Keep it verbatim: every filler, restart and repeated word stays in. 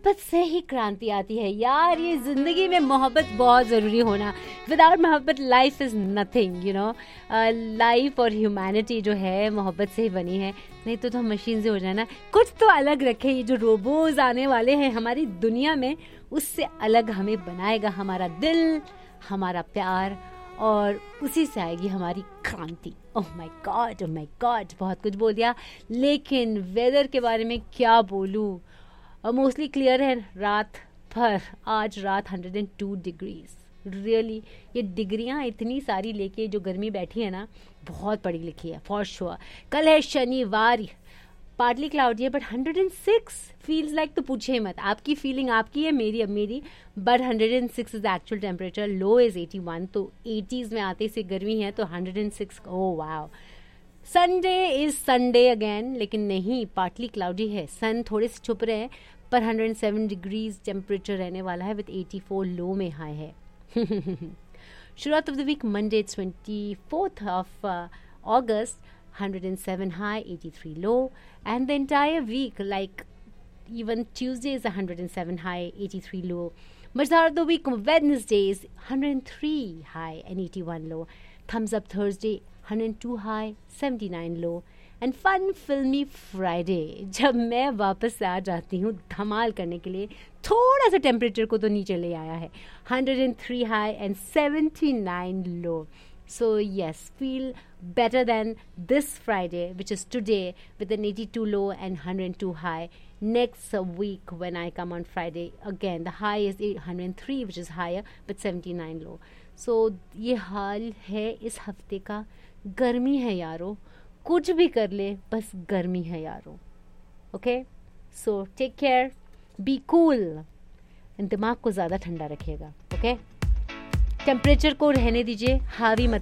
मोहब्बत से ही क्रांति आती है यार। ये ज़िंदगी में मोहब्बत बहुत ज़रूरी होना। विदाउट मोहब्बत life is nothing, you know. Life और ह्यूमैनिटी जो है मोहब्बत से ही बनी है, नहीं तो तो हम मशीन से हो जाए ना। कुछ तो अलग रखे, ये जो रोबोज आने वाले हैं हमारी दुनिया में, उससे अलग हमें बनाएगा हमारा दिल, हमारा प्यार, और उसी से आएगी हमारी क्रांति। Oh my God, oh my God, बहुत कुछ बोल दिया। लेकिन वेदर के बारे में क्या बोलूँ, मोस्टली क्लियर है रात भर। आज रात one oh two degrees, really ये डिग्रियाँ इतनी सारी लेके जो गर्मी बैठी है ना, बहुत पढ़ी लिखी है फॉर श्योर। कल है शनिवार, पार्टली क्लाउडी है but one oh six feels like, तो पूछे मत। आपकी फीलिंग आपकी है, मेरी अब मेरी, but one oh six is actual temperature. Low is eighty one, तो एटीज़ में आते से गर्मी है, तो one oh six, oh wow. Sunday is Sunday again, लेकिन नहीं, पार्टली क्लाउडी है, सन थोड़े से छुप रहे हैं, पर one oh seven degrees temperature रहने वाला है, विद एटी फोर लो में हाई है। शुरुआत of the week Monday twenty fourth of August, one oh seven high, eighty-three low, and the entire week, like even Tuesday is one oh seven high, eighty-three low. Mazhar of the week, Wednesday is one oh three high and eighty-one low. Thumbs up Thursday, one oh two high, seventy-nine low. And fun filmy Friday, जब मैं वापस आ जाती हूँ धमाल करने के लिए, थोड़ा सा टेम्परेचर को तो नीचे ले आया है, one oh three high and seventy-nine low. So yes, feel better than this Friday, which is today, with an eighty-two low and one oh two high. Next week when I come on Friday, again the high is one oh three, which is higher, but seventy-nine low. So ये हाल है इस हफ्ते का। गर्मी है यारो, कुछ भी कर ले, बस गर्मी है यारो। Okay, so take care, be cool, दिमाग को ज़्यादा ठंडा रखिएगा। ओके, टेम्परेचर को रहने दीजिए, हावी मत